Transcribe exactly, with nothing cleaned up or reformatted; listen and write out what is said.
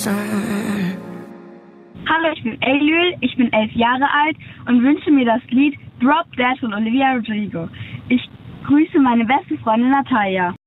Hallo, ich bin Eylül, ich bin elf Jahre alt und wünsche mir das Lied Drop Dead von Olivia Rodrigo. Ich grüße meine beste Freundin Natalia.